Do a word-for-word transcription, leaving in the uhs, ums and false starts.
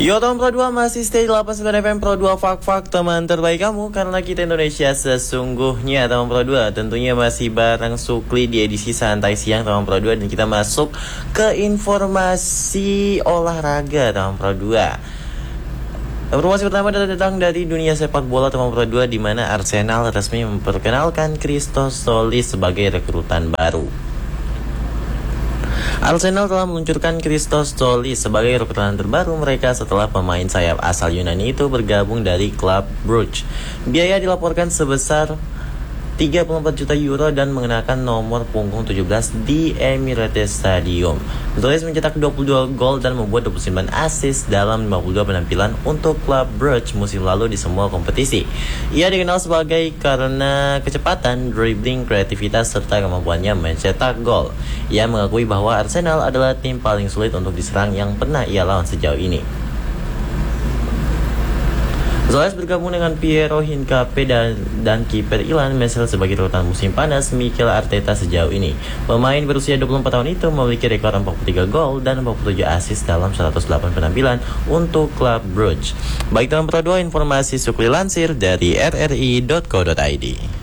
Yo tahun Pro dua masih stay delapan puluh sembilan F M Pro dua Fak-Fak, teman terbaik kamu. Karena kita Indonesia sesungguhnya. Tahun Pro dua tentunya masih bareng Sukli di edisi santai siang tahun Pro dua. Dan kita masuk ke informasi olahraga tahun Pro dua. Informasi pertama datang dari dunia sepak bola tahun Pro dua, di mana Arsenal resmi memperkenalkan Christos Solis sebagai rekrutan baru. Arsenal telah meluncurkan Christos Solis sebagai rekrutan terbaru mereka setelah pemain sayap asal Yunani itu bergabung dari klub Bruges. Biaya dilaporkan sebesar tiga puluh empat juta euro dan mengenakan nomor punggung tujuh belas di Emirates Stadium. Solis mencetak dua puluh dua gol dan membuat dua puluh sembilan assist dalam lima puluh dua penampilan untuk klub Bruges musim lalu di semua kompetisi. Ia dikenal sebagai karena kecepatan, dribbling, kreativitas, serta kemampuannya mencetak gol. Ia mengakui bahwa Arsenal adalah tim paling sulit untuk diserang yang pernah ia lawan sejauh ini. Solis bergabung dengan Piero Hincapié dan, dan kiper Ilan Mesel sebagai rutan musim panas Mikel Arteta sejauh ini. Pemain berusia dua puluh empat tahun itu memiliki rekor empat puluh tiga gol dan empat puluh tujuh assist dalam seratus delapan penampilan untuk klub Bruges. Baik dalam Pro dua, informasi Sukli lansir dari r r i dot co dot i d.